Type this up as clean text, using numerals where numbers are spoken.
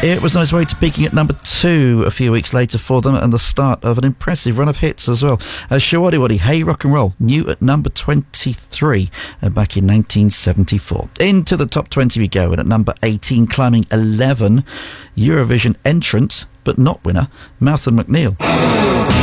It was on its way to peaking at number 2 a few weeks later for them, and the start of an impressive run of hits as well. Showaddy Waddy, Hey Rock and Roll, new at number 23 back in 1974. Into the top 20 we go, and at number 18, climbing 11, Eurovision entrant, but not winner, Mouth and McNeil.